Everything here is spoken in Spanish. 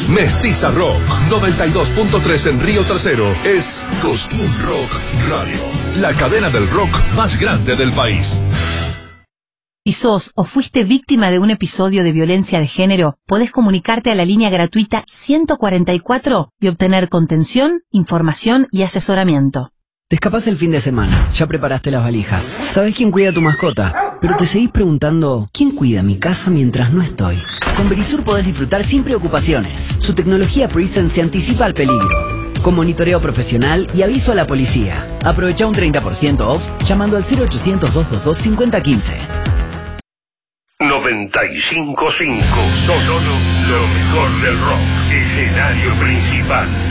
Mestiza Rock 92.3 en Río Tercero es Cosquín Rock Radio, la cadena del rock más grande del país. Si sos o fuiste víctima de un episodio de violencia de género, podés comunicarte a la línea gratuita 144 y obtener contención, información y asesoramiento. Te escapás el fin de semana, ya preparaste las valijas, sabés quién cuida a tu mascota, pero te seguís preguntando, ¿quién cuida mi casa mientras no estoy? Con Verisur podés disfrutar sin preocupaciones. Su tecnología Prison se anticipa al peligro, con monitoreo profesional y aviso a la policía. Aprovecha un 30% off llamando al 0800-222-5015. 95.5 Sonoro, lo mejor del rock. Escenario principal.